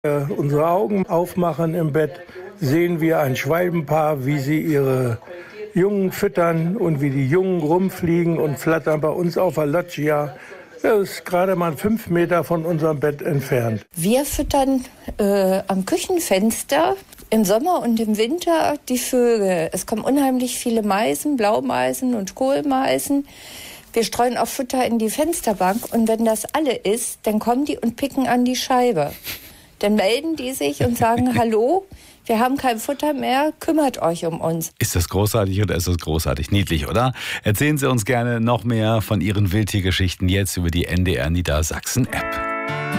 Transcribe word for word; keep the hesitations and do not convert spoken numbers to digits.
wir unsere Augen aufmachen im Bett, sehen wir ein Schwalbenpaar, wie sie ihre Jungen füttern und wie die Jungen rumfliegen und flattern bei uns auf der Loggia. Das ist gerade mal fünf Meter von unserem Bett entfernt. Wir füttern äh, am Küchenfenster im Sommer und im Winter die Vögel. Es kommen unheimlich viele Meisen, Blaumeisen und Kohlmeisen. Wir streuen auch Futter in die Fensterbank und wenn das alle ist, dann kommen die und picken an die Scheibe. Dann melden die sich und sagen, hallo, wir haben kein Futter mehr, kümmert euch um uns. Ist das großartig oder ist das großartig? Niedlich, oder? Erzählen Sie uns gerne noch mehr von Ihren Wildtiergeschichten jetzt über die N D R Niedersachsen App.